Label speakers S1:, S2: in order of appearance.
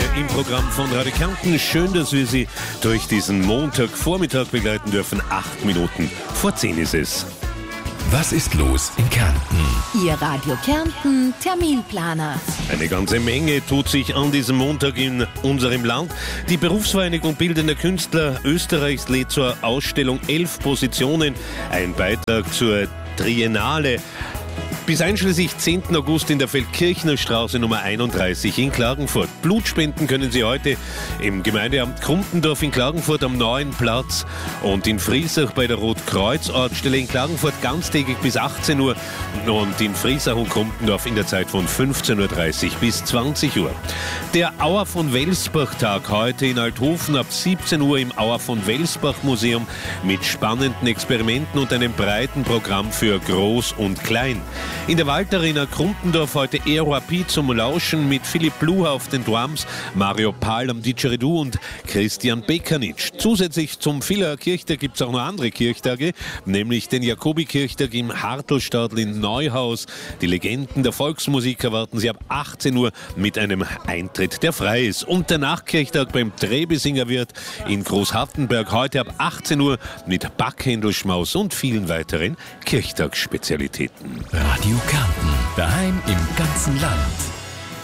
S1: im Programm von Radio Kärnten. Schön, dass wir Sie durch diesen Montagvormittag begleiten dürfen. 8 Minuten vor 10 ist es.
S2: Was ist los in Kärnten?
S3: Ihr Radio Kärnten Terminplaner.
S1: Eine ganze Menge tut sich an diesem Montag in unserem Land. Die Berufsvereinigung Bildender Künstler Österreichs lädt zur Ausstellung 11 Positionen. Ein Beitrag zur Triennale. Bis einschließlich 10. August in der Feldkirchner Straße Nummer 31 in Klagenfurt. Blut spenden können Sie heute im Gemeindeamt Krumpendorf in Klagenfurt am Neuen Platz und in Friesach bei der Rotkreuz-Ortsstelle in Klagenfurt ganztägig bis 18 Uhr und in Friesach und Krumpendorf in der Zeit von 15.30 Uhr bis 20 Uhr. Der Auer von Welsbach-Tag heute in Althofen ab 17 Uhr im Auer von Welsbach-Museum mit spannenden Experimenten und einem breiten Programm für Groß und Klein. In der Waldarena Krumpendorf heute Aerapie zum Lauschen mit Philipp Bluha auf den Drums, Mario Pahl am Didgeridoo und Christian Bekanitsch. Zusätzlich zum Villauer Kirchtag gibt es auch noch andere Kirchtage, nämlich den Jakobikirchtag im Hartelstadl in Neuhaus. Die Legenden der Volksmusik erwarten Sie ab 18 Uhr mit einem Eintritt, der frei ist. Und der Nachkirchtag beim Trebesinger Wirt in Großhattenberg heute ab 18 Uhr mit Backhändelschmaus und vielen weiteren Kirchtagsspezialitäten.
S2: Radio Kärnten, daheim im ganzen Land.